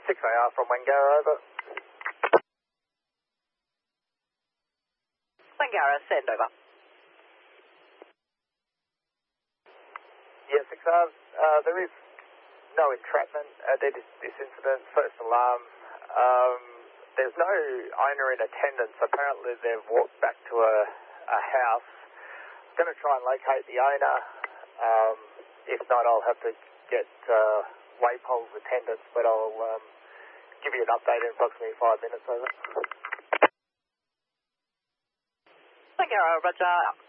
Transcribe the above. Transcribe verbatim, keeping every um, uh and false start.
six A R from Wangara, over. Wangara, send over. Yeah, six A R, uh, there is no entrapment at this, this incident, first alarm. Um, there's no owner in attendance. Apparently they've walked back to a, a house. I'm going to try and locate the owner. Um, if not, I'll have to get uh, Waypole's attendance, but I'll um, give you an update in approximately five minutes, over. Wangara, Roger.